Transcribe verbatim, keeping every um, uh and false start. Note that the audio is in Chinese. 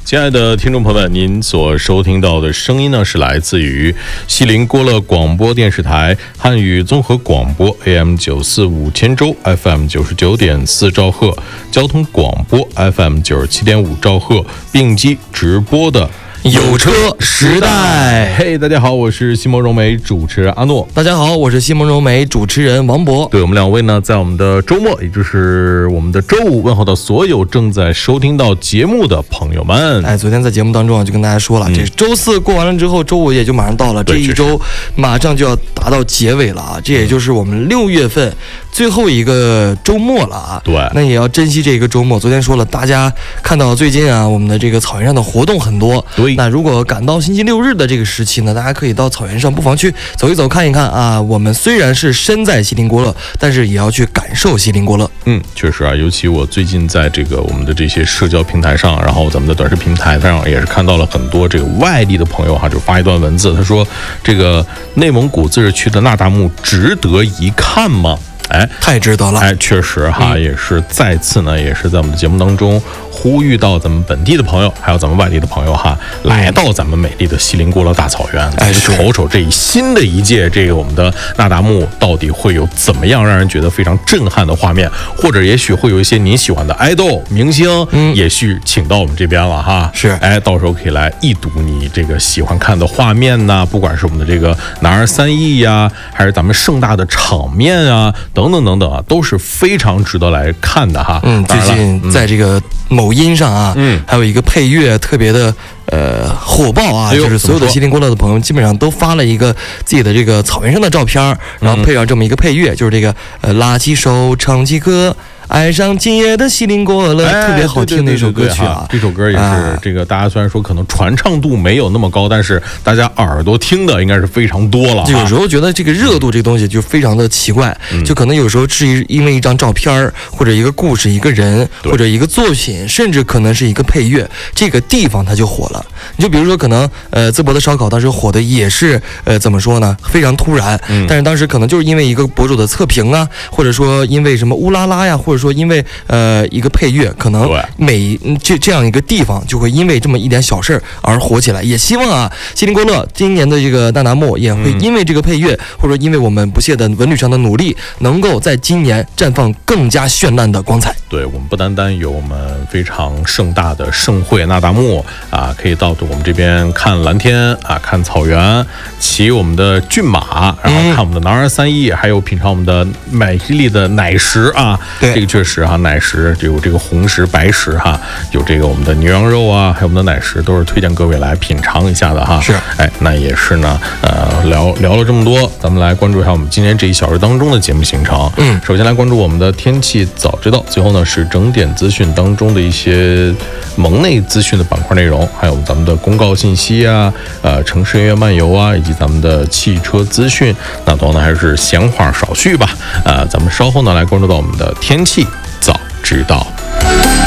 亲爱的听众朋友们，您所收听到的声音呢，是来自于西林郭勒广播电视台汉语综合广播 A M 九四五千州 F M 九十九点四兆赫，交通广播 F M 九十七点五兆赫，并机直播的有车时代。 嘿，大家好，我是西蒙融媒主持人阿诺。 大家好，我是西蒙融媒主持人王博。 对，我们两位呢，在我们的周末，也就是我们的周五，问候到所有正在收听到节目的朋友们。 哎，昨天在节目当中啊，就跟大家说了，嗯、这周四过完了之后，周五也就马上到了，这一周马上就要达到结尾了啊，这也就是我们六月份最后一个周末了啊。 对， 那也要珍惜这个周末。昨天说了，大家看到最近啊，我们的这个草原上的活动很多。 对。 那如果赶到星期六日的这个时期呢，大家可以到草原上不妨去走一走看一看啊。我们虽然是身在锡林郭勒，但是也要去感受锡林郭勒。 嗯，确实啊，尤其我最近在这个我们的这些社交平台上，然后咱们的短视频平台上也是看到了很多这个外地的朋友哈，就发一段文字，他说这个内蒙古自治区的那达慕值得一看吗？哎， 太值得了！ 哎，确实哈，嗯、也是再次呢，也是在我们的节目当中呼吁到咱们本地的朋友，还有咱们外地的朋友哈，来到咱们美丽的锡林郭勒大草原，哎，瞅瞅这新的一届这个我们的那达慕到底会有怎么样让人觉得非常震撼的画面，或者也许会有一些您喜欢的爱豆明星，嗯，也许请到我们这边了哈， 是， 哎，到时候可以来一睹你这个喜欢看的画面呐，不管是我们的这个男儿三艺呀，还是咱们盛大的场面啊。等等等等啊，都是非常值得来看的哈。 嗯，最近在这个某音上啊，嗯，还有一个配乐特别的呃火爆啊，哎、就是所有的锡林郭勒的朋友基本上都发了一个自己的这个草原上的照片，然后配上这么一个配乐，就是这个呃拉起手唱起歌。爱上今夜的锡林郭勒，哎、特别好听的一首歌曲啊！ 这首歌也是、啊、这个大家虽然说可能传唱度没有那么高，但是大家耳朵听的应该是非常多了。 就有时候觉得这个热度这个东西就非常的奇怪，嗯、就可能有时候是因为一张照片或者一个故事、一个人或者一个作品，甚至可能是一个配乐，这个地方它就火了。你就比如说，可能呃淄博的烧烤当时火的也是呃怎么说呢？非常突然，嗯、但是当时可能就是因为一个博主的测评啊，或者说因为什么乌拉拉呀，或者说因为呃一个配乐，可能每这这样一个地方就会因为这么一点小事而火起来。也希望啊，锡林郭勒今年的这个那达慕也会因为这个配乐，嗯、或者因为我们不懈的文旅上的努力，能够在今年绽放更加绚烂的光彩。 对，我们不单单有我们非常盛大的盛会那达慕啊，可以到我们这边看蓝天啊，看草原，骑我们的骏马，然后看我们的男儿三艺，还有品尝我们的美丽的奶食啊。 对， 这个确实哈，奶食有这个红食、白食哈，有这个我们的牛羊肉啊，还有我们的奶食，都是推荐各位来品尝一下的哈。 是， 哎，那也是呢，呃，聊聊了这么多，咱们来关注一下我们今天这一小时当中的节目行程。嗯，首先来关注我们的天气早知道，最后呢是整点资讯当中的一些蒙内资讯的板块内容，还有咱们的公告信息啊，呃，城市音乐漫游啊，以及咱们的汽车资讯。那同样呢还是闲话少叙吧，呃，咱们稍后呢来关注到我们的天气早知道。